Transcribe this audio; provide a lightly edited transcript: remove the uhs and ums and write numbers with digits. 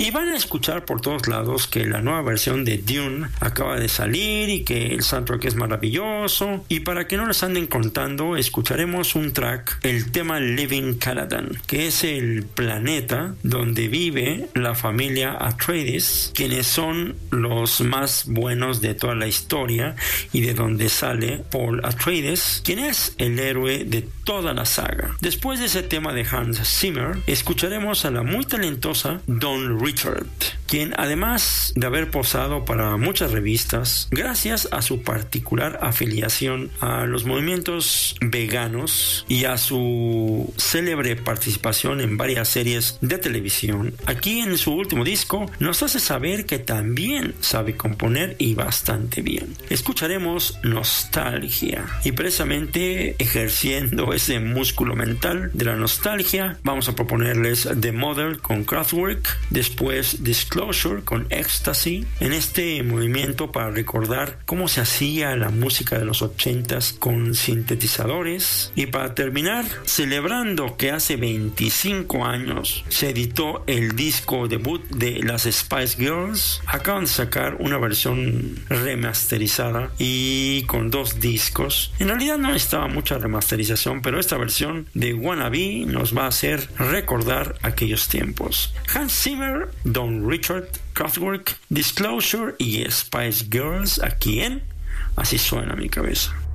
Y van a escuchar por todos lados que la nueva versión de Dune acaba de salir y que el soundtrack es maravilloso. Y para que no les anden contando, escucharemos un track, el tema Living Caladan, que es el planeta donde vive la familia Atreides, quienes son los más buenos de toda la historia y de donde sale Paul Atreides, quien es el héroe de toda la saga. Después de ese tema de Hans Zimmer, escucharemos a la muy talentosa Dawn Richard, quien además de haber posado para muchas revistas, gracias a su particular afiliación a los movimientos veganos y a su célebre participación en varias series de televisión, aquí en su último disco nos hace saber que también sabe componer y bastante bien. Escucharemos Nostalgia y precisamente ejerciendo ese músculo mental de la nostalgia vamos a proponerles The Model con Kraftwerk, después Disclosure con Ecstasy, en este movimiento para recordar cómo se hacía la música de los 80s con sintetizadores, y para terminar celebrando que hace 25 años se editó el disco debut de las Spice Girls. Acaban de sacar una versión remasterizada y con 2 discos. En realidad no necesitaba mucha remasterización, pero esta versión de Wannabe nos va a hacer recordar aquellos tiempos. Hans Zimmer, Dawn Richard, Kraftwerk, Disclosure y Spice Girls aquí en Así Suena Mi Cabeza.